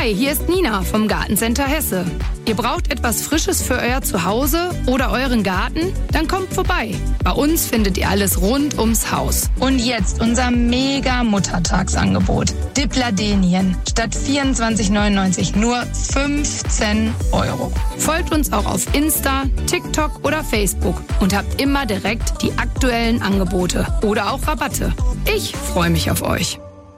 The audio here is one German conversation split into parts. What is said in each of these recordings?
Hi, hier ist Nina vom Gartencenter Hesse. Ihr braucht etwas Frisches für euer Zuhause oder euren Garten? Dann kommt vorbei. Bei uns findet ihr alles rund ums Haus. Und jetzt unser mega Muttertagsangebot. Diplardenien statt 24,99 nur 15 €. Folgt uns auch auf Insta, TikTok oder Facebook und habt immer direkt die aktuellen Angebote oder auch Rabatte. Ich freue mich auf euch.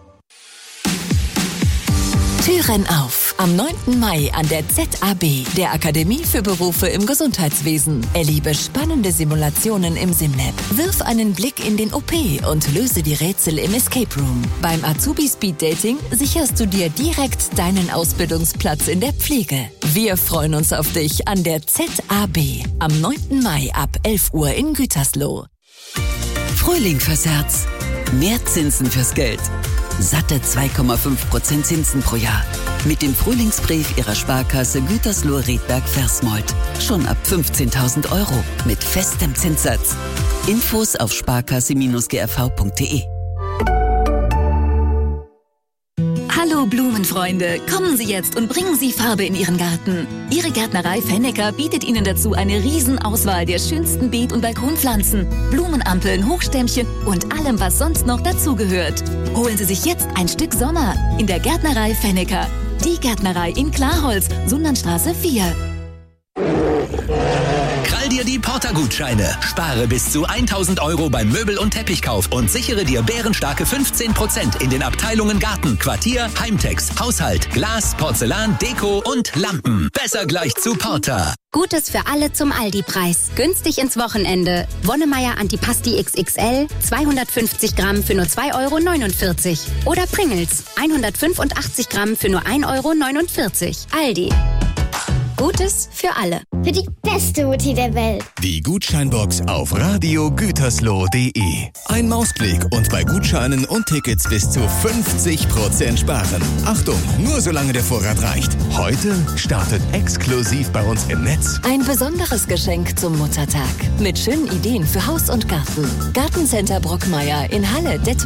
Türen auf. Am 9. Mai an der ZAB, der Akademie für Berufe im Gesundheitswesen. Erlebe spannende Simulationen im SimLab. Wirf einen Blick in den OP und löse die Rätsel im Escape Room. Beim Azubi Speed Dating sicherst du dir direkt deinen Ausbildungsplatz in der Pflege. Wir freuen uns auf dich an der ZAB am 9. Mai ab 11 Uhr in Gütersloh. Frühling fürs Herz. Mehr Zinsen fürs Geld. Satte 2,5% Zinsen pro Jahr. Mit dem Frühlingsbrief Ihrer Sparkasse Gütersloh-Riedberg-Versmold. Schon ab 15.000 € mit festem Zinssatz. Infos auf sparkasse-grv.de. Hallo Blumenfreunde, kommen Sie jetzt und bringen Sie Farbe in Ihren Garten. Ihre Gärtnerei Fennecker bietet Ihnen dazu eine Riesenauswahl der schönsten Beet- und Balkonpflanzen, Blumenampeln, Hochstämmchen und allem, was sonst noch dazugehört. Holen Sie sich jetzt ein Stück Sommer in der Gärtnerei Fennecker. Die Gärtnerei in Klarholz, Sundernstraße 4. Krall dir die Porter-Gutscheine. Spare bis zu 1.000 € beim Möbel- und Teppichkauf und sichere dir bärenstarke 15% in den Abteilungen Garten, Quartier, Heimtex, Haushalt, Glas, Porzellan, Deko und Lampen. Besser gleich zu Porter. Gutes für alle zum Aldi-Preis. Günstig ins Wochenende. Wonnemeier Antipasti XXL, 250 Gramm für nur 2,49 €. Oder Pringles, 185 Gramm für nur 1,49 €. Aldi. Gutes für alle. Für die beste Mutti der Welt. Die Gutscheinbox auf radiogütersloh.de. Ein Mausklick und bei Gutscheinen und Tickets bis zu 50% sparen. Achtung, nur solange der Vorrat reicht. Heute startet exklusiv bei uns im Netz Ein besonderes Geschenk zum Muttertag. Mit schönen Ideen für Haus und Garten. Gartencenter Brockmeier in Halle, Detmold.